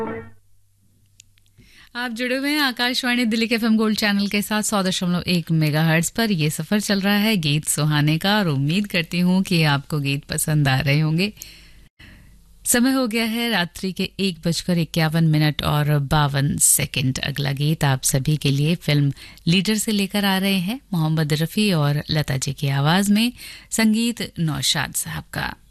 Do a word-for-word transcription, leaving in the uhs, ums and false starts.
आप जुड़े हुए हैं आकाशवाणी दिल्ली के एफएम गोल्ड चैनल के साथ सौ दशमलव एक मेगा हर्ट्ज पर। ये सफर चल रहा है गीत सुहाने का और उम्मीद करती हूँ कि आपको गीत पसंद आ रहे होंगे। समय हो गया है रात्रि के एक बजकर इक्यावन मिनट और बावन सेकंड। अगला गीत आप सभी के लिए फिल्म लीडर से लेकर आ रहे हैं मोहम्मद रफी और लता जी की आवाज में, संगीत नौशाद साहब का।